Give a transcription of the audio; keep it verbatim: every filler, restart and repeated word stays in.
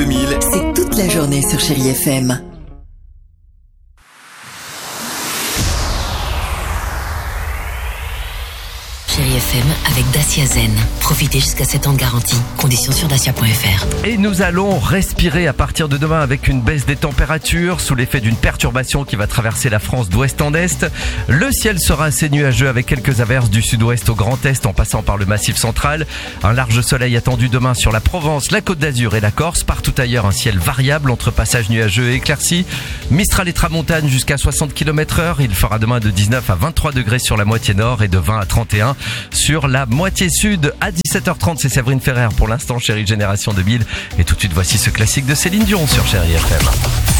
deux mille. C'est toute la journée sur Chérie F M. Chérie F M avec Dacia Zen. Profitez jusqu'à sept ans de garantie. Conditions sur dacia point f r. Et nous allons respirer à partir de demain avec une baisse des températures sous l'effet d'une perturbation qui va traverser la France d'ouest en est. Le ciel sera assez nuageux avec quelques averses du sud-ouest au Grand Est en passant par le Massif central. Un large soleil attendu demain sur la Provence, la Côte d'Azur et la Corse. Partout ailleurs, un ciel variable entre passages nuageux et éclaircis. Mistral et tramontane jusqu'à soixante kilomètres heure. Il fera demain de dix-neuf à vingt-trois degrés sur la moitié nord et de vingt à trente et un sur la moitié sud. À dix-sept heures trente, c'est Séverine Ferrer pour l'instant, Chérie Génération deux mille. Et tout de suite, voici ce classique de Céline Dion sur Chérie F M.